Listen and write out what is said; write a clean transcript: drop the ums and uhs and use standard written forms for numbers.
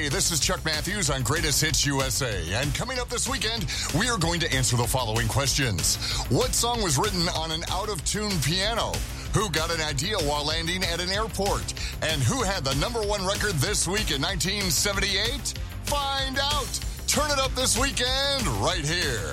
Hey, this is Chuck Matthews on Greatest Hits USA. And coming up this weekend, we are going to answer the following questions. What song was written on an out-of-tune piano? Who got an idea while landing at an airport? And who had the #1 record this week in 1978? Find out. Turn it up this weekend right here